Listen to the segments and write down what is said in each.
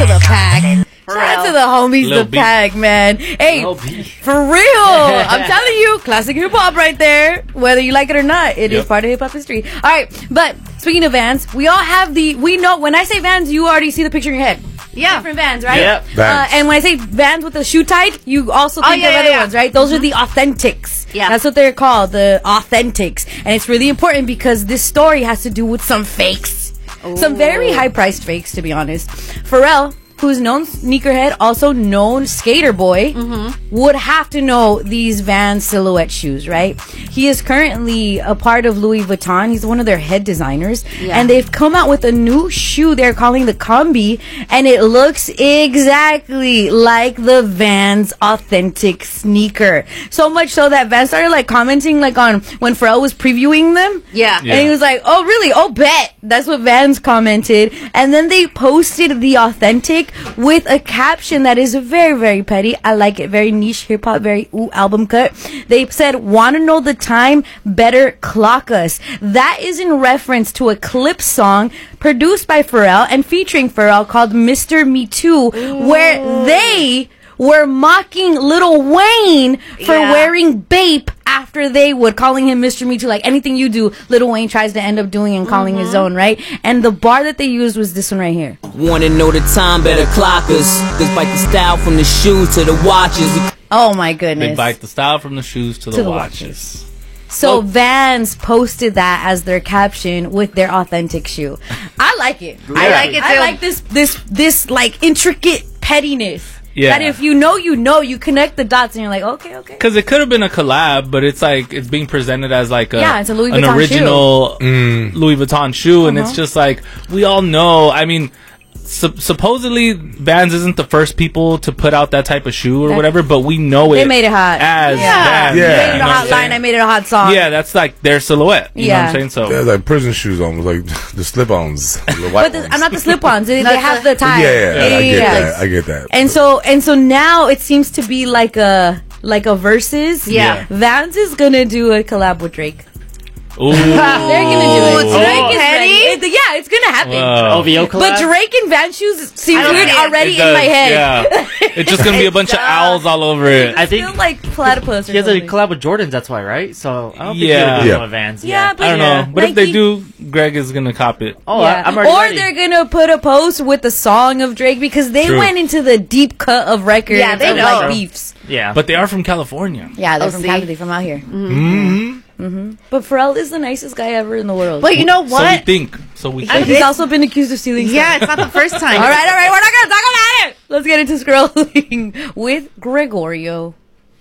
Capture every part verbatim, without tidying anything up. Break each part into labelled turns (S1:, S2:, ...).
S1: to the pack. Shout out to the homies,
S2: Lil
S1: the
S2: B.
S1: pack, man. Hey, for real. I'm telling you, classic hip hop right there. Whether you like it or not, it
S2: Yep.
S1: is part of hip hop history. All right, but speaking of Vans, we all have the, we know, when I say Vans, you already see the picture in your head.
S3: Yeah.
S1: Different Vans, right?
S2: Yep.
S1: Uh,
S4: Vans.
S1: and when I say Vans with the shoe type, you also
S3: Oh,
S1: think
S3: yeah,
S1: of
S3: yeah,
S1: other
S3: yeah.
S1: ones, right? Those are the authentics.
S3: Yeah.
S1: That's what they're called, the authentics. And it's really important because this story has to do with some fakes. Some very high-priced fakes, to be honest. Pharrell, who's known sneakerhead, also known skater boy, would have to know these Vans silhouette shoes, right? He is currently a part of Louis Vuitton. He's one of their head designers.
S3: Yeah.
S1: And they've come out with a new shoe they're calling the Combi, and it looks exactly like the Vans authentic sneaker. So much so that Vans started like commenting like on when Pharrell was previewing them.
S3: Yeah.
S2: Yeah.
S1: And he was like, oh, really? Oh, bet. That's what Vans commented. And then they posted the authentic with a caption that is very, very petty. I like it. Very niche hip hop, very ooh album cut. They said, want to know the time? Better clock us. That is in reference to a clip song produced by Pharrell and featuring Pharrell called Mister Me Too, where they were mocking Lil Wayne for
S3: Yeah.
S1: wearing Bape after they would, calling him Mister Me Too. Like anything you do, Lil Wayne tries to end up doing and calling his own, right? And the bar that they used was this one right here.
S5: Wanna know the time, better clock us. Cause bite the style from the shoes to the watches. We
S1: Oh my goodness.
S2: They bite the style from the shoes to the,
S1: To the
S2: watches.
S1: So
S2: Well-
S1: Vans posted that as their caption with their authentic shoe. I like it.
S3: I like it
S1: I
S3: too.
S1: like this this this like intricate pettiness.
S2: Yeah.
S1: That if you know, you know, you connect the dots and you're like, okay, okay.
S2: Because it could have been a collab, but it's like it's being presented as like a,
S1: Yeah, it's a Louis
S2: an
S1: Vuitton
S2: original Louis Vuitton shoe, and
S1: Uh-huh.
S2: it's just like we all know. I mean, sup- supposedly Vans isn't the first people to put out that type of shoe or
S1: That-
S2: whatever, but we know it.
S1: They made it hot.
S2: as
S1: Yeah.
S2: Vans.
S4: Yeah.
S1: I made
S2: You
S1: it a
S2: know what
S1: hot
S2: I'm
S1: line.
S2: saying?
S1: I made it a hot song.
S2: Yeah, that's like their silhouette. You know what I'm
S1: Yeah.
S2: saying? So
S4: They're like prison shoes almost, like the slip-ons. The white
S1: But the,
S4: ones.
S1: I'm not the slip-ons. They, they
S3: Not
S1: have
S3: the-
S1: the tie.
S4: Yeah, yeah, I get that. I get that.
S1: And so and so now it seems to be like a like a versus.
S3: Yeah.
S1: Vans is gonna do a collab with Drake.
S2: ooh,
S1: They're gonna do it.
S3: Oh,
S1: Drake is
S3: petty?
S1: ready. It- yeah, it's gonna happen.
S2: Wow.
S6: O V O collab?
S1: But Drake and Vans shoes seem
S3: I don't
S1: weird
S3: see it.
S1: already
S2: It
S1: in
S2: does,
S1: my head.
S2: Yeah, it's just gonna be a bunch of owls all over it.
S6: I think
S1: Feel like platypus. Or
S6: he has a
S1: something.
S6: collab with Jordans, that's why, right? So I don't think
S2: Yeah.
S6: he'll do
S4: Yeah.
S6: one with Vans.
S1: Yeah, but
S2: I don't know, but if they
S1: Nike-
S2: do, Greg is gonna cop it.
S6: Oh,
S1: Yeah.
S6: I, I'm already
S1: or
S6: ready.
S1: they're gonna put a post with the song of Drake because they
S2: True.
S1: went into the deep cut of records.
S3: Yeah, they
S1: of,
S3: know.
S1: like beefs.
S6: Yeah.
S2: But they are from California.
S1: Yeah, they're
S3: Oh,
S1: from
S3: see?
S1: Cali. They're from out here.
S2: Mm-hmm.
S1: But Pharrell is the nicest guy ever in the world.
S3: But you know
S2: So we
S3: what?
S2: think. So we
S1: And
S2: think.
S1: he's also been accused of stealing.
S3: Yeah,
S1: stuff.
S3: it's not the first time.
S1: All right, all right. We're not gonna talk about it. Let's get into scrolling with Gregorio.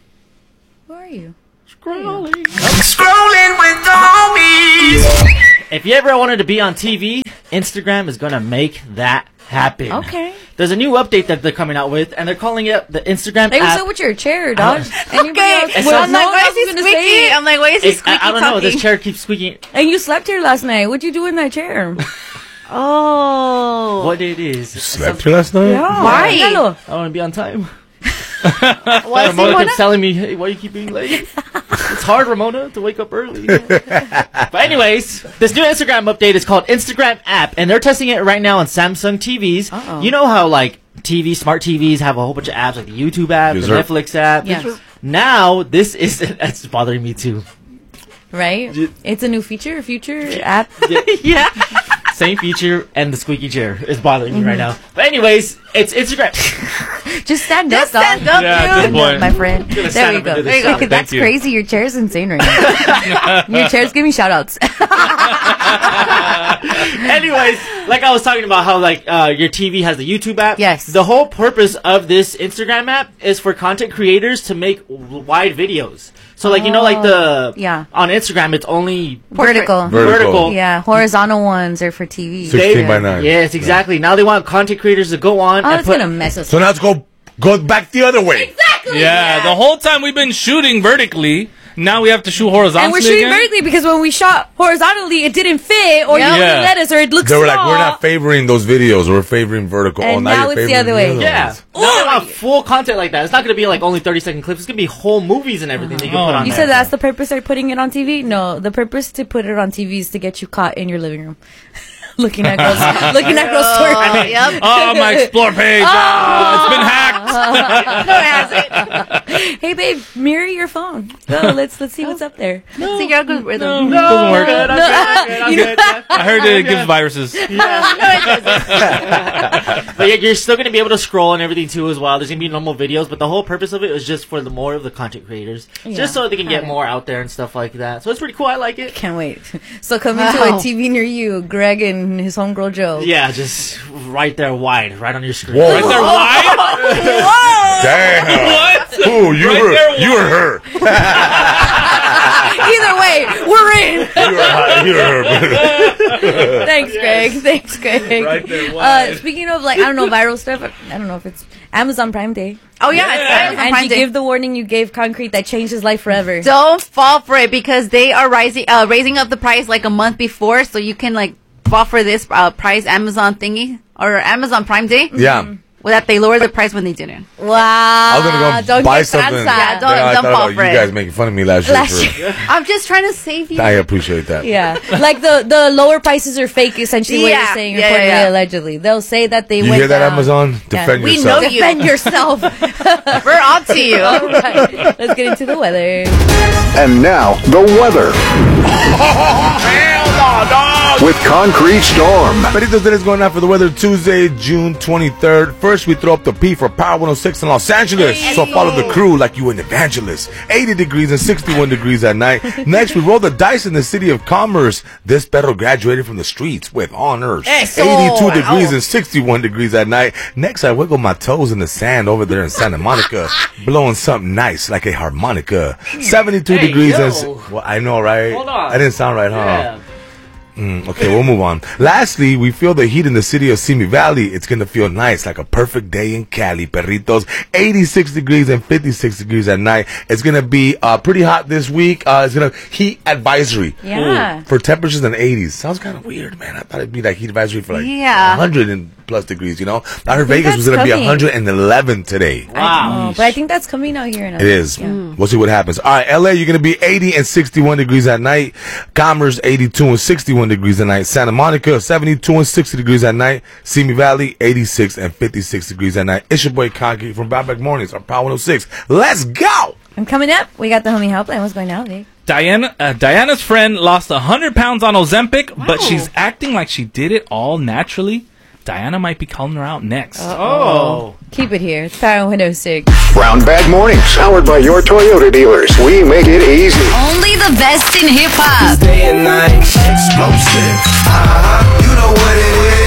S1: Who are you?
S5: scrolling with the homies.
S6: If you ever wanted to be on T V, Instagram is gonna make that happen.
S1: Okay.
S6: There's a new update that they're coming out with, and they're calling it the Instagram
S1: Hey, what's
S6: app.
S1: up with your chair, dog? Anybody
S3: Okay,
S1: else?
S6: It's
S1: Well,
S6: not-
S3: I'm
S1: no
S3: like,
S1: one
S3: why
S1: else
S3: is he
S1: gonna say
S3: squeaky?
S1: it.
S3: I'm like, why is he
S6: It's-
S3: squeaky
S6: I, I don't know.
S3: talking?
S6: This chair keeps squeaking.
S1: And you slept here last night. What'd you do in that chair?
S3: Oh.
S6: What it is?
S4: Slept here last night?
S3: Why?
S1: Hello.
S6: I want to be on time.
S3: Why is he
S6: Ramona
S3: wanna-
S6: keeps telling me, "Hey, why you keep being late?" It's hard, Ramona, to wake up early. But anyways, this new Instagram update is called Instagram app, and they're testing it right now on Samsung T Vs.
S1: Uh-oh.
S6: You know how like T V, smart T Vs have a whole bunch of apps, like the YouTube app,
S4: Yes,
S6: the
S4: sir.
S6: Netflix app.
S1: Yes.
S6: Now this is that's bothering me too.
S1: Right? It's a new feature, a future app.
S3: Yeah.
S6: Same feature, and the squeaky chair is bothering me right now. But anyways, it's Instagram.
S1: Just stand
S3: Just
S1: up,
S3: stand
S1: dog.
S3: up,
S2: Yeah, at this
S3: dude.
S2: point.
S1: My friend.
S6: gonna
S1: There
S6: stand
S1: we
S6: up
S1: go.
S6: and do this.
S1: There you go.
S2: Thank
S1: That's
S2: you.
S1: crazy. Your chair's insane right now. Your chair's giving shout outs.
S6: Anyways, like I was talking about how like uh, your T V has the YouTube app.
S1: Yes.
S6: The whole purpose of this Instagram app is for content creators to make w- wide videos. So like you know like the
S1: Yeah.
S6: on Instagram it's only
S1: Vertical.
S4: Vertical.
S6: vertical.
S1: Yeah, horizontal ones are for T V.
S4: sixteen by nine.
S6: Yes, exactly. Now they want content creators to go on
S1: Oh,
S6: and
S1: it's
S6: put
S1: gonna mess us
S4: So
S1: up.
S4: now let's go go back the other way.
S1: Exactly.
S2: Yeah, the whole time we've been shooting vertically. Now we have to shoot horizontally.
S1: And we're shooting
S2: again?
S1: vertically because when we shot horizontally, it didn't fit, or
S3: Yeah.
S1: you wouldn't
S2: Yeah.
S1: let us, or it looks
S4: They were
S1: small.
S4: like, we're not favoring those videos. We're favoring vertical.
S1: And
S4: oh,
S1: now
S4: you're
S1: it's the
S4: favoring
S1: other way.
S4: other
S6: yeah.
S4: ones.
S6: Now they want full content like that. It's not gonna be like only thirty second clips. It's gonna be whole movies and everything that you can
S2: Oh,
S6: put on
S1: You
S6: there.
S1: said that's the purpose of putting it on T V? No, the purpose to put it on T V is to get you caught in your living room. looking at girls, looking at girls' stories.
S3: I mean, yep.
S2: Oh, my explore page. Oh, it's been hacked.
S3: No, it hasn't.
S1: Hey, babe, mirror your phone. Go, let's let's see what's up there.
S3: Let's see your algorithm.
S2: No, it doesn't work.
S6: I'm good, I'm good, I'm good, I'm
S1: You know-
S6: good, yeah.
S2: I heard it gives viruses.
S6: But yeah, you're still gonna be able to scroll and everything too as well. There's gonna be normal videos, but the whole purpose of it was just for the more of the content creators,
S1: Yeah.
S6: just so they can get
S1: Got it.
S6: more out there and stuff like that. So it's pretty cool. I like it.
S1: Can't wait. So coming to
S3: Wow.
S1: a T V near you, Greg and his homegirl Joe.
S6: Yeah, just right there, wide, right on your screen.
S4: Whoa.
S6: Right there, wide.
S4: Damn.
S2: What?
S4: Ooh, you
S2: Right
S4: were
S2: there,
S4: you were her.
S1: Either way, we're in.
S4: You were her. You were her.
S1: Thanks, Greg. Thanks, Greg.
S2: Right there,
S1: Uh,
S2: wide.
S1: speaking of like, I don't know, viral stuff. I don't know if it's Amazon Prime Day.
S3: Oh yeah,
S2: Yeah.
S3: it's Amazon
S1: And
S3: Prime
S1: you
S3: Day.
S1: give the warning you gave Concrete that changed his life forever.
S3: Don't fall for it because they are rising, uh, raising up the price like a month before, so you can like fall for this uh, price Amazon thingy or Amazon Prime Day.
S4: Yeah.
S3: Well, that they lowered the price when they didn't.
S1: Wow.
S4: I was gonna go
S1: Don't
S4: buy
S1: get
S4: something.
S1: tranza.
S3: Yeah, don't-
S4: Then I
S3: don't
S4: thought
S3: fall
S4: about
S3: for
S4: you
S3: it.
S4: guys making fun of me last year.
S1: Last
S4: for-
S1: year.
S3: I'm just trying to save you.
S4: I appreciate that.
S1: Yeah, like the the lower prices are fake. Essentially, what
S3: Yeah,
S1: you're saying,
S3: yeah,
S1: reportedly,
S3: yeah, yeah.
S1: allegedly, they'll say that they
S4: You
S1: went
S4: hear that,
S1: down.
S4: Amazon? Defend
S3: We
S4: yourself.
S3: know you.
S1: Defend yourself.
S3: We're on to you.
S1: All right, let's get into the weather.
S7: And now, the weather. With Concrete Storm.
S4: Benito's Day is going out for the weather Tuesday, June twenty-third. First, we throw up the P for Power one oh six in Los Angeles. So follow the crew like you an evangelist. eighty degrees and sixty-one degrees at night. Next, we roll the dice in the city of Commerce. This perro graduated from the streets with honors.
S6: Eso.
S4: eighty-two degrees and sixty-one degrees at night. Next, I wiggle my toes in the sand over there in Santa Monica, blowing something nice like a harmonica. seventy-two
S6: Hey,
S4: degrees
S6: yo.
S4: and... si- Well, I know, right?
S6: Hold on.
S4: I didn't sound right, huh?
S6: Yeah.
S4: Mm, okay, we'll move on. Lastly, we feel the heat in the city of Simi Valley. It's going to feel nice, like a perfect day in Cali, perritos. eighty-six degrees and fifty-six degrees at night. It's going to be uh, pretty hot this week. Uh, it's going to heat advisory.
S1: Yeah.
S4: For temperatures in the eighties. Sounds kind of weird, man. I thought it'd be like heat advisory for like
S3: Yeah.
S4: one hundred and plus degrees, you know? I heard
S1: think
S4: Vegas was
S1: that's
S4: going to be
S1: coming.
S4: one hundred eleven today.
S6: Wow.
S1: Oh, but I think that's coming out here in
S4: It is. We'll see what happens. All right, L A, you're going to be eighty and sixty-one degrees at night. Commerce, eighty-two and sixty-one degrees at night. Santa Monica, seventy-two and sixty degrees at night. Simi Valley, eighty-six and fifty-six degrees at night. It's your boy Concrete from Back Mornings on Power one oh six. Let's go!
S1: And coming up, we got the homie helpline. What's going on, Vic?
S2: Diana, uh, Diana's friend lost one hundred pounds on Ozempic, but she's acting like she did it all naturally. Diana might be calling her out next.
S6: Oh.
S1: Keep it here. It's Power one oh six.
S7: Brown Bag Mornings, powered by your Toyota dealers. We make it easy.
S8: Only the best in hip hop.
S9: Day and night, explosive. Uh-huh. You know what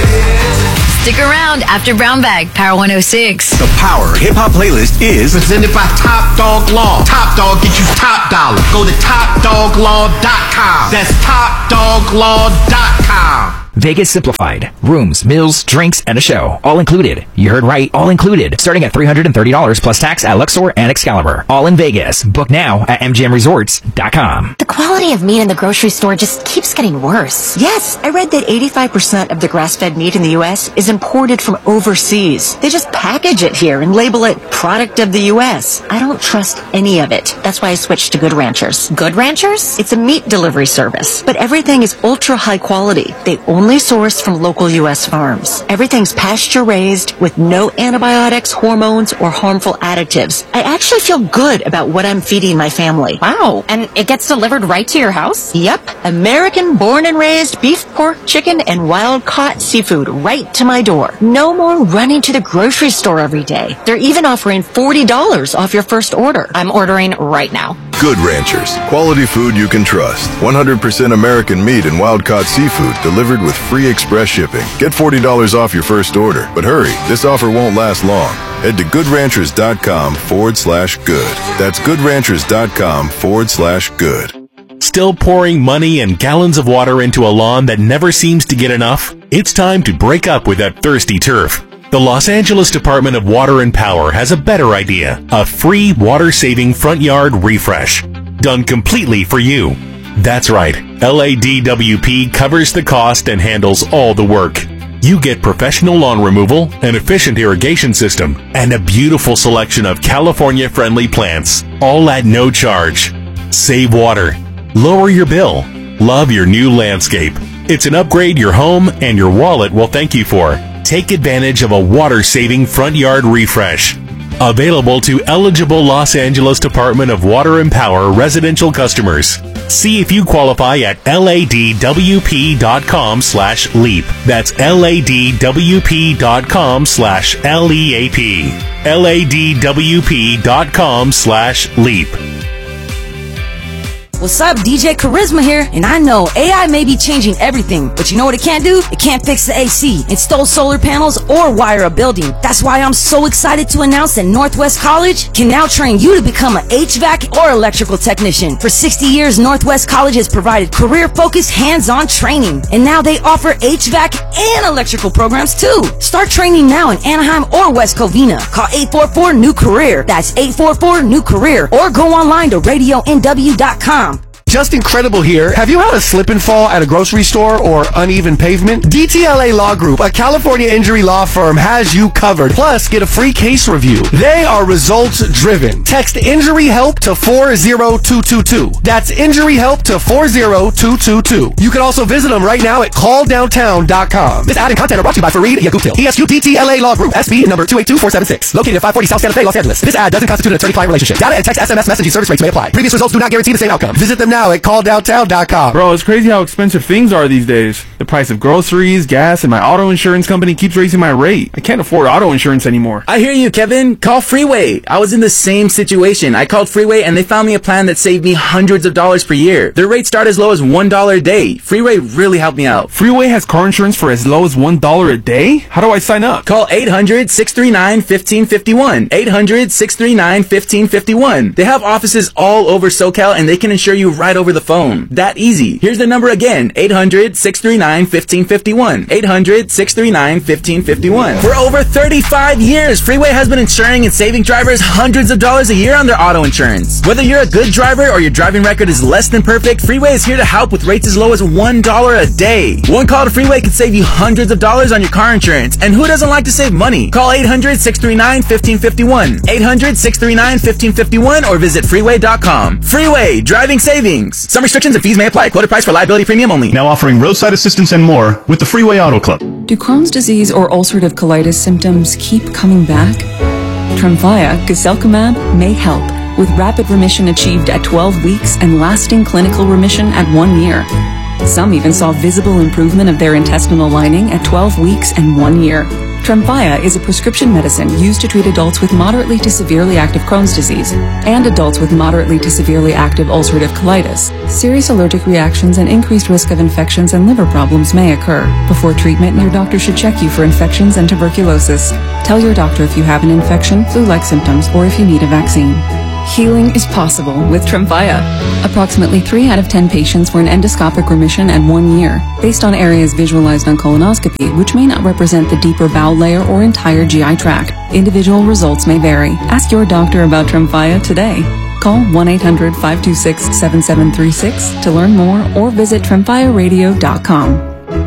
S9: it is.
S8: Stick around after Brown Bag, Power one oh six.
S10: The Power Hip Hop Playlist is presented by Top Dog Law. Top Dog get you top dollar. Go to top dog law dot com. That's top dog law dot com.
S11: Vegas Simplified. Rooms, meals, drinks, and a show. All included. You heard right, all included. Starting at three hundred thirty dollars plus tax at Luxor and Excalibur. All in Vegas. Book now at M G M resorts dot com.
S12: The quality of meat in the grocery store just keeps getting worse. Yes, I read that eighty-five percent of the grass-fed meat in the U S is imported from overseas. They just package it here and label it product of the U S. I don't trust any of it. That's why I switched to Good Ranchers.
S8: Good Ranchers?
S12: It's a meat delivery service, but everything is ultra high quality. They only source from local U S farms. Everything's pasture raised with no antibiotics, hormones, or harmful additives. I actually feel good about what I'm feeding my family.
S8: Wow. And it gets delivered right to your house?
S12: Yep. American born and raised beef, pork, chicken, and wild caught seafood right to my door. No more running to the grocery store every day. They're even offering forty dollars off your first order.
S8: I'm ordering right now.
S13: Good Ranchers. Quality food you can trust. one hundred percent American meat and wild-caught seafood delivered with free express shipping. Get forty dollars off your first order. But hurry, this offer won't last long. Head to goodranchers.com forward slash good. That's goodranchers.com forward slash good.
S10: Still pouring money and gallons of water into a lawn that never seems to get enough? It's time to break up with that thirsty turf. The Los Angeles Department of Water and Power has a better idea. A free water-saving front yard refresh. Done completely for you. That's right. L A D W P covers the cost and handles all the work. You get professional lawn removal, an efficient irrigation system, and a beautiful selection of California-friendly plants, all at no charge. Save water. Lower your bill. Love your new landscape. It's an upgrade your home and your wallet will thank you for. Take advantage of a water-saving front yard refresh. Available to eligible Los Angeles Department of Water and Power residential customers. See if you qualify at ladwp.com slash leap. That's ladwp.com slash L-E-A-P. ladwp.com slash leap.
S14: What's up, D J Charisma here, and I know A I may be changing everything, but you know what it can't do? It can't fix the A C, install solar panels, or wire a building. That's why I'm so excited to announce that Northwest College can now train you to become an H V A C or electrical technician. For sixty years, Northwest College has provided career-focused, hands-on training, and now they offer H V A C and electrical programs too. Start training now in Anaheim or West Covina. Call eight four four, new career. That's eight four four, new career, or go online to radio N W dot com.
S15: Just Incredible here. Have you had a slip and fall at a grocery store or uneven pavement? D T L A Law Group, a California injury law firm, has you covered. Plus, get a free case review. They are results driven. Text Injury Help to four zero two two two. That's Injury Help to four zero two two two. You can also visit them right now at call downtown dot com. This ad and content are brought to you by Fareed Yaguptil. E S U D T L A Law Group, S B number two eight two four seven six. Located at five forty South Santa Fe, Los Angeles. This ad doesn't constitute an attorney-client relationship. Data and text S M S messaging service rates may apply. Previous results do not guarantee the same outcome. Visit them now at call downtown dot com.
S16: Bro, it's crazy how expensive things are these days. The price of groceries, gas, and my auto insurance company keeps raising my rate. I can't afford auto insurance anymore.
S17: I hear you, Kevin. Call Freeway. I was in the same situation. I called Freeway and they found me a plan that saved me hundreds of dollars per year. Their rates start as low as one dollar a day. Freeway really helped me out.
S16: Freeway has car insurance for as low as one dollar a day? How do I sign up?
S17: Call eight hundred, six three nine, one five five one. eight hundred, six three nine, one five five one. They have offices all over SoCal and they can insure you right over the phone. That easy. Here's the number again. eight hundred, six three nine, one five five one. eight hundred, six three nine, one five five one. For over thirty-five years, Freeway has been insuring and saving drivers hundreds of dollars a year on their auto insurance. Whether you're a good driver or your driving record is less than perfect, Freeway is here to help with rates as low as one dollar a day. One call to Freeway could save you hundreds of dollars on your car insurance. And who doesn't like to save money? Call eight hundred, six three nine, one five five one. eight hundred, six three nine, one five five one or visit freeway dot com. Freeway, driving savings. Some restrictions and fees may apply. Quoted price for liability premium only.
S18: Now offering roadside assistance and more with the Freeway Auto Club.
S19: Do Crohn's disease or ulcerative colitis symptoms keep coming back? Tremfya, guselkumab, may help, with rapid remission achieved at twelve weeks and lasting clinical remission at one year. Some even saw visible improvement of their intestinal lining at twelve weeks and one year. Tremfya is a prescription medicine used to treat adults with moderately to severely active Crohn's disease and adults with moderately to severely active ulcerative colitis. Serious allergic reactions and increased risk of infections and liver problems may occur. Before treatment, your doctor should check you for infections and tuberculosis. Tell your doctor if you have an infection, flu-like symptoms, or if you need a vaccine. Healing is possible with Tremfya. Approximately three out of ten patients were in endoscopic remission at one year, based on areas visualized on colonoscopy, which may not represent the deeper bowel layer or entire G I tract. Individual results may vary. Ask your doctor about Tremfya today. Call one eight hundred, five two six, seven seven three six to learn more or visit tremfya radio dot com.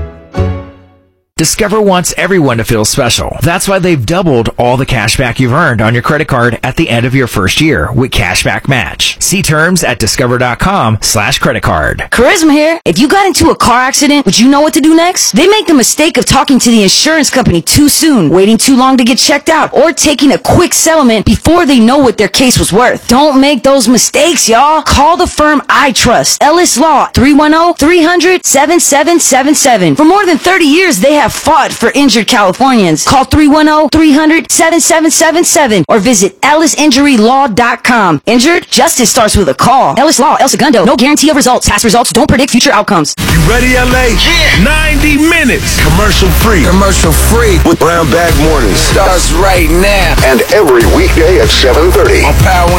S11: Discover wants everyone to feel special. That's why they've doubled all the cash back you've earned on your credit card at the end of your first year with Cashback Match. See terms at discover.com slash credit card.
S14: Charisma here. If you got into a car accident, would you know what to do next? They make the mistake of talking to the insurance company too soon, waiting too long to get checked out, or taking a quick settlement before they know what their case was worth. Don't make those mistakes, y'all. Call the firm I trust, Ellis Law, three one zero, three hundred, seven seven seven seven. For more than thirty years, they have fought for injured Californians. Call three one zero, three hundred, seven seven seven seven or visit ellis injury law dot com. Injured? Justice starts with a call. Ellis Law, El Segundo. No guarantee of results. Past results don't predict future outcomes.
S9: You ready, L A? Yeah! ninety minutes. Commercial free.
S7: Commercial free with Brown Bag Mornings.
S9: Starts right now.
S7: And every weekday at seven thirty.
S9: On Power